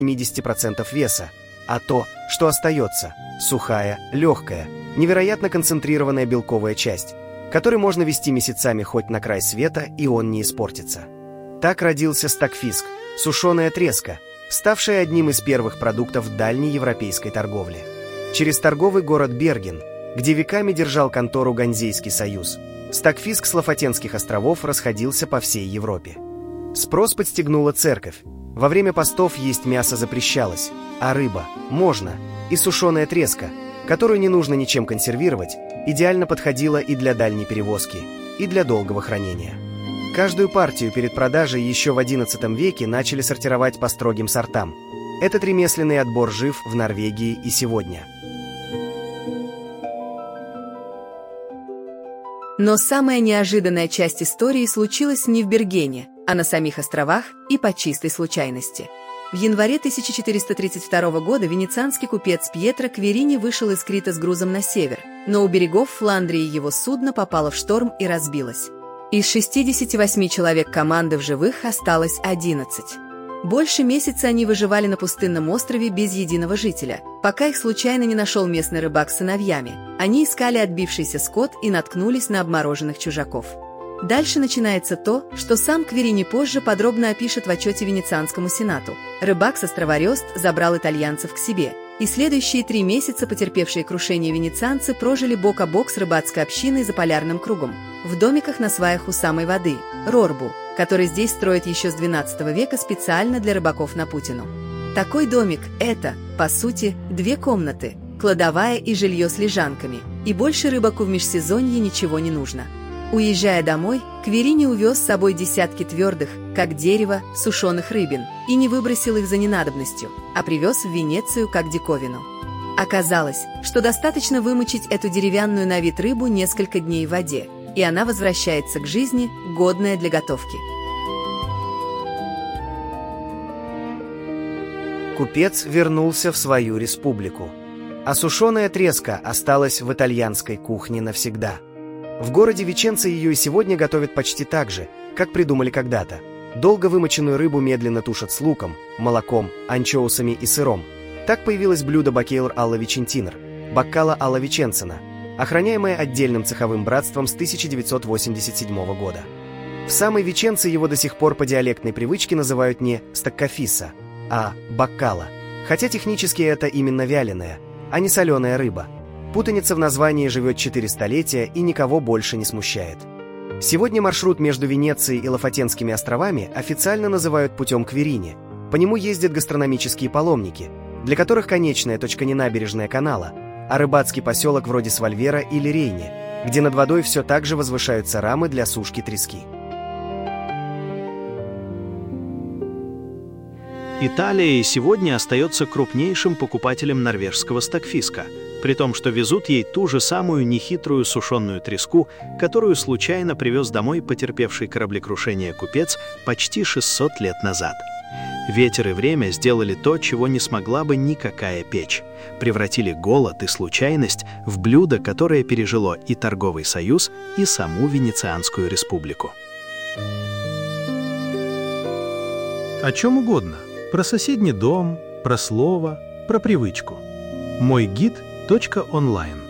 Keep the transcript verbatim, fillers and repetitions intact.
семьдесят процентов веса, а то, что остается, сухая, легкая, невероятно концентрированная белковая часть, который можно вести месяцами хоть на край света, и он не испортится. Так родился стокфиск, сушеная треска, ставшая одним из первых продуктов дальней европейской торговли. Через торговый город Берген, где веками держал контору Ганзейский союз, стокфиск с Лафатенских островов расходился по всей Европе. Спрос подстегнула церковь. Во время постов есть мясо запрещалось, а рыба можно, и сушеная треска, которую не нужно ничем консервировать, идеально подходила и для дальней перевозки, и для долгого хранения. Каждую партию перед продажей еще в одиннадцатом веке начали сортировать по строгим сортам. Этот ремесленный отбор жив в Норвегии и сегодня. Но самая неожиданная часть истории случилась не в Бергене, а на самих островах и по чистой случайности. В январе тысяча четыреста тридцать второго года венецианский купец Пьетро Кверини вышел из Крита с грузом на север, но у берегов Фландрии его судно попало в шторм и разбилось. Из шестидесяти восьми человек команды в живых осталось одиннадцать. Больше месяца они выживали на пустынном острове без единого жителя, пока их случайно не нашел местный рыбак с сыновьями. Они искали отбившийся скот и наткнулись на обмороженных чужаков. Дальше начинается то, что сам Кверини позже подробно опишет в отчете Венецианскому сенату. Рыбак с острова Рёст забрал итальянцев к себе, и следующие три месяца потерпевшие крушение венецианцы прожили бок о бок с рыбацкой общиной за полярным кругом, в домиках на сваях у самой воды, Рорбу, который здесь строят еще с двенадцатого века специально для рыбаков на Путину. Такой домик – это, по сути, две комнаты, кладовая и жилье с лежанками, и больше рыбаку в межсезонье ничего не нужно. Уезжая домой, Кверини увез с собой десятки твердых, как дерево, сушеных рыбин, и не выбросил их за ненадобностью, а привез в Венецию как диковину. Оказалось, что достаточно вымочить эту деревянную на вид рыбу несколько дней в воде, и она возвращается к жизни, годная для готовки. Купец вернулся в свою республику, а сушеная треска осталась в итальянской кухне навсегда. В городе Веченца ее и сегодня готовят почти так же, как придумали когда-то. Долго вымоченную рыбу медленно тушат с луком, молоком, анчоусами и сыром. Так появилось блюдо бакейлр алла Вечентинер, баккала алла Веченцена, охраняемое отдельным цеховым братством с тысяча девятьсот восемьдесят седьмого года. В самой Веченце его до сих пор по диалектной привычке называют не стоккафиса, а баккала, хотя технически это именно вяленая, а не соленая рыба. Путаница в названии живет четыре столетия и никого больше не смущает. Сегодня маршрут между Венецией и Лафатенскими островами официально называют путем Кверини. По нему ездят гастрономические паломники, для которых конечная точка не набережная канала, а рыбацкий поселок вроде Свальвера или Рейни, где над водой все так же возвышаются рамы для сушки трески. Италия и сегодня остается крупнейшим покупателем норвежского стокфиска, при том, что везут ей ту же самую нехитрую сушеную треску, которую случайно привез домой потерпевший кораблекрушение купец почти шестьсот лет назад. Ветер и время сделали то, чего не смогла бы никакая печь. Превратили голод и случайность в блюдо, которое пережило и торговый союз, и саму Венецианскую республику. О чем угодно. Про соседний дом, про слово, про привычку. Мой гид точка онлайн